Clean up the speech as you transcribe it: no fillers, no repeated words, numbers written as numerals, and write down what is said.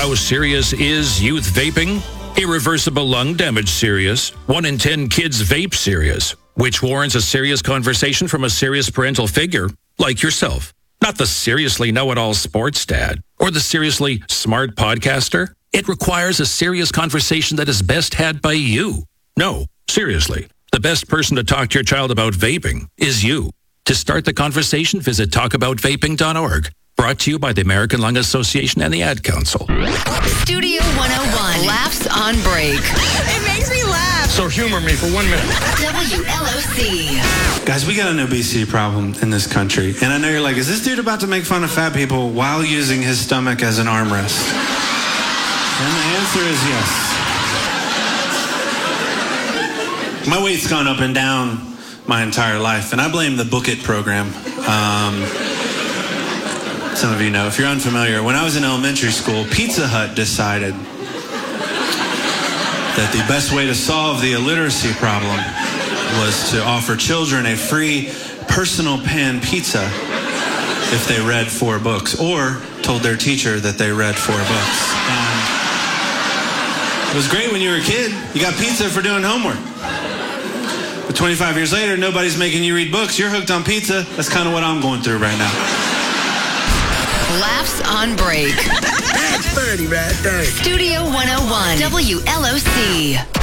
how serious is youth vaping? Irreversible lung damage serious. 1 in 10 kids vape serious, which warrants a serious conversation from a serious parental figure like yourself. Not the seriously know-it-all sports dad or the seriously smart podcaster. It requires a serious conversation that is best had by you. No, seriously. The best person to talk to your child about vaping is you. To start the conversation, visit talkaboutvaping.org. Brought to you by the American Lung Association and the Ad Council. Studio 101. Laughs on break. It makes me laugh. So humor me for 1 minute. WLOC. Guys, we got an obesity problem in this country. And I know you're like, is this dude about to make fun of fat people while using his stomach as an armrest? And the answer is yes. My weight's gone up and down my entire life, and I blame the Book It program. Some of you know. If you're unfamiliar, when I was in elementary school, Pizza Hut decided that the best way to solve the illiteracy problem was to offer children a free personal pan pizza if they read 4 books, or told their teacher that they read 4 books. And it was great when you were a kid. You got pizza for doing homework. But 25 years later, nobody's making you read books. You're hooked on pizza. That's kind of what I'm going through right now. Laughs on break. That's funny right there. Studio 101. WLOC.